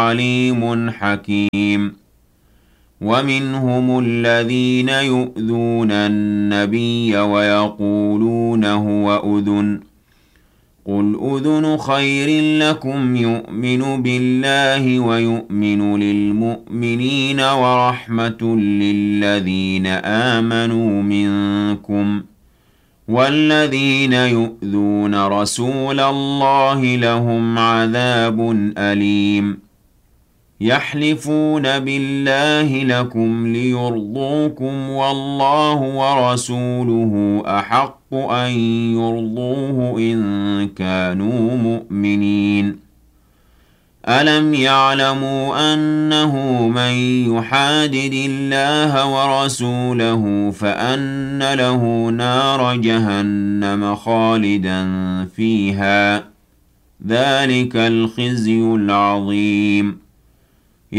عليم حكيم. ومنهم الذين يؤذون النبي ويقولون هو أذن قل أذن خير لكم يؤمن بالله ويؤمن للمؤمنين ورحمة للذين آمنوا منكم والذين يؤذون رسول الله لهم عذاب أليم. يحلفون بالله لكم ليرضوكم والله ورسوله أحق أن يرضوه إن كانوا مؤمنين. ألم يعلموا أنه من يحادد الله ورسوله فأن له نار جهنم خالدا فيها ذلك الخزي العظيم.